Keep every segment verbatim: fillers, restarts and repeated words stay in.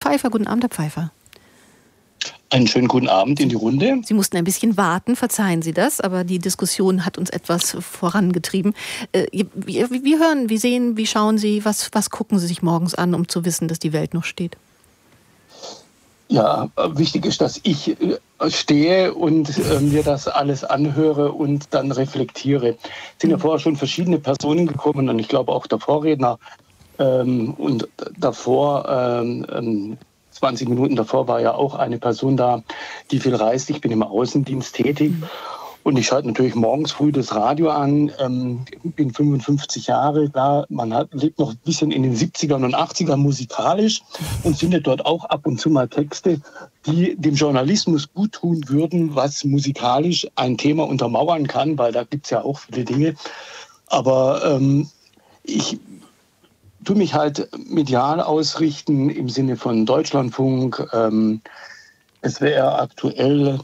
Pfeiffer. Guten Abend, Herr Pfeiffer. Einen schönen guten Abend in die Runde. Sie mussten ein bisschen warten, verzeihen Sie das, aber die Diskussion hat uns etwas vorangetrieben. Äh, wie, wie hören, wie sehen, wie schauen Sie, was, was gucken Sie sich morgens an, um zu wissen, dass die Welt noch steht? Ja, wichtig ist, dass ich äh, stehe und äh, mir das alles anhöre und dann reflektiere. Es sind ja vorher schon verschiedene Personen gekommen und ich glaube auch der Vorredner ähm, und davor ähm, ähm, zwanzig Minuten davor war ja auch eine Person da, die viel reist. Ich bin im Außendienst tätig und ich schalte natürlich morgens früh das Radio an. Ähm, bin fünfundfünfzig Jahre da. Man hat, lebt noch ein bisschen in den siebzigern und achtzigern musikalisch und findet dort auch ab und zu mal Texte, die dem Journalismus gut tun würden, was musikalisch ein Thema untermauern kann, weil da gibt es ja auch viele Dinge. Aber ähm, ich tue mich halt medial ausrichten im Sinne von Deutschlandfunk, ähm, S W R aktuell,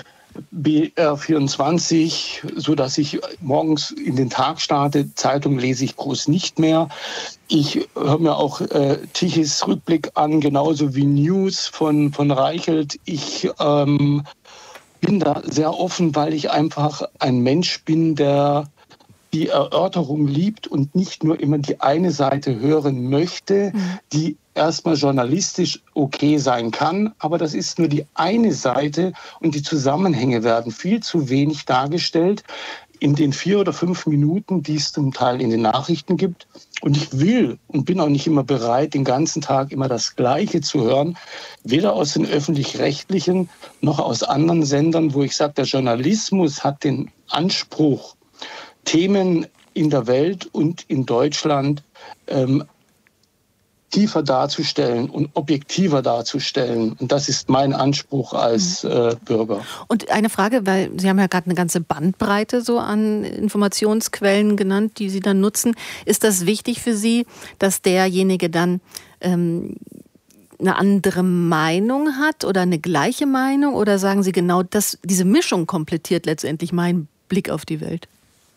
B R vierundzwanzig, so dass ich morgens in den Tag starte. Zeitung lese ich groß nicht mehr. Ich höre mir auch äh, Tichys Rückblick an, genauso wie News von, von Reichelt. Ich ähm, bin da sehr offen, weil ich einfach ein Mensch bin, der die Erörterung liebt und nicht nur immer die eine Seite hören möchte, die erstmal journalistisch okay sein kann, aber das ist nur die eine Seite und die Zusammenhänge werden viel zu wenig dargestellt in den vier oder fünf Minuten, die es zum Teil in den Nachrichten gibt. Und ich will und bin auch nicht immer bereit, den ganzen Tag immer das Gleiche zu hören, weder aus den öffentlich-rechtlichen noch aus anderen Sendern, wo ich sage, der Journalismus hat den Anspruch, Themen in der Welt und in Deutschland ähm, tiefer darzustellen und objektiver darzustellen. Und das ist mein Anspruch als äh, Bürger. Und eine Frage, weil Sie haben ja gerade eine ganze Bandbreite so an Informationsquellen genannt, die Sie dann nutzen. Ist das wichtig für Sie, dass derjenige dann ähm, eine andere Meinung hat oder eine gleiche Meinung? Oder sagen Sie genau, dass diese Mischung komplettiert letztendlich meinen Blick auf die Welt?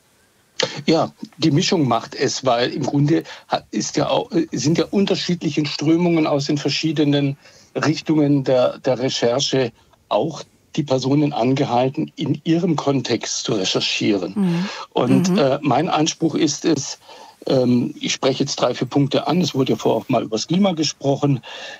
Ja, die Mischung macht es, weil im Grunde hat, ist ja auch, sind ja unterschiedliche Strömungen aus den verschiedenen Richtungen der, der Recherche auch die Personen angehalten, in ihrem Kontext zu recherchieren. Mhm. Und mhm. Äh, mein Anspruch ist es, ähm, ich spreche jetzt drei, vier Punkte an, es wurde ja vorher auch mal über das Klima gesprochen,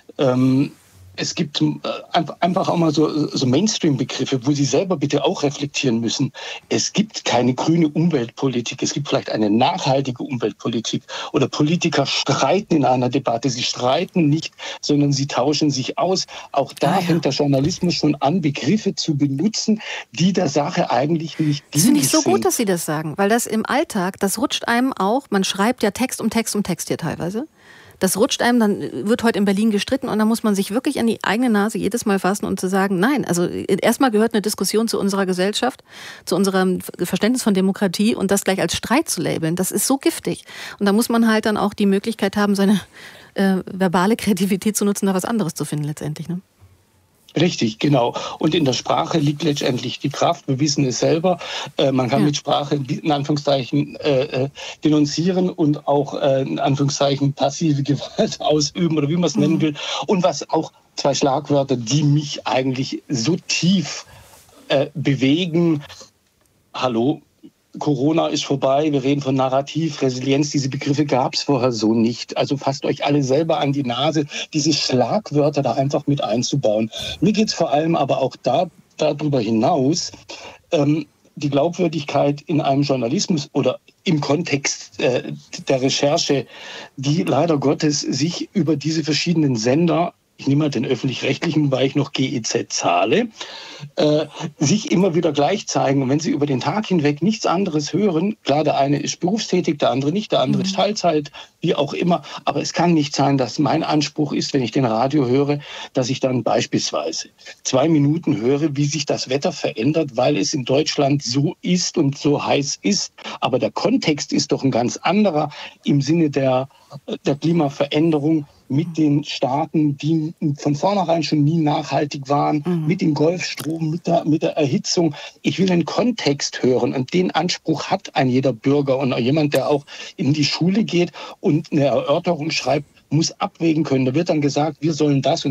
ähm, es gibt äh, einfach auch mal so, so Mainstream-Begriffe, wo Sie selber bitte auch reflektieren müssen. Es gibt keine grüne Umweltpolitik. Es gibt vielleicht eine nachhaltige Umweltpolitik. Oder Politiker streiten in einer Debatte. Sie streiten nicht, sondern sie tauschen sich aus. Auch da ah, ja. fängt der Journalismus schon an, Begriffe zu benutzen, die der Sache eigentlich nicht dienlich sind. Das finde ich so gut, dass Sie das sagen. Weil das im Alltag, das rutscht einem auch. Man schreibt ja Text um Text um Text hier teilweise. Das rutscht einem, dann wird heute in Berlin gestritten und dann muss man sich wirklich an die eigene Nase jedes Mal fassen und zu sagen, nein, also erstmal gehört eine Diskussion zu unserer Gesellschaft, zu unserem Verständnis von Demokratie und das gleich als Streit zu labeln, das ist so giftig. Und da muss man halt dann auch die Möglichkeit haben, seine äh, verbale Kreativität zu nutzen, da was anderes zu finden letztendlich, ne? Richtig, genau. Und in der Sprache liegt letztendlich die Kraft. Wir wissen es selber. Äh, man kann ja. mit Sprache in Anführungszeichen äh, denunzieren und auch äh, in Anführungszeichen passive Gewalt ausüben oder wie man es mhm. nennen will. Und was auch zwei Schlagwörter, die mich eigentlich so tief äh, bewegen. Hallo. Corona ist vorbei, wir reden von Narrativ, Resilienz, diese Begriffe gab es vorher so nicht. Also fasst euch alle selber an die Nase, diese Schlagwörter da einfach mit einzubauen. Mir geht es vor allem aber auch da, darüber hinaus, ähm, die Glaubwürdigkeit in einem Journalismus oder im Kontext äh, der Recherche, die leider Gottes sich über diese verschiedenen Sender, ich nehme mal den öffentlich-rechtlichen, weil ich noch G E Z zahle, äh, sich immer wieder gleich zeigen. Und wenn Sie über den Tag hinweg nichts anderes hören, klar, der eine ist berufstätig, der andere nicht, der andere ist Teilzeit, wie auch immer. Aber es kann nicht sein, dass mein Anspruch ist, wenn ich den Radio höre, dass ich dann beispielsweise zwei Minuten höre, wie sich das Wetter verändert, weil es in Deutschland so ist und so heiß ist. Aber der Kontext ist doch ein ganz anderer im Sinne der, der Klimaveränderung, mit den Staaten, die von vornherein schon nie nachhaltig waren, mhm. mit dem Golfstrom, mit der, mit der Erhitzung. Ich will den Kontext hören und den Anspruch hat ein jeder Bürger und auch jemand, der auch in die Schule geht und eine Erörterung schreibt, muss abwägen können. Da wird dann gesagt, wir sollen das und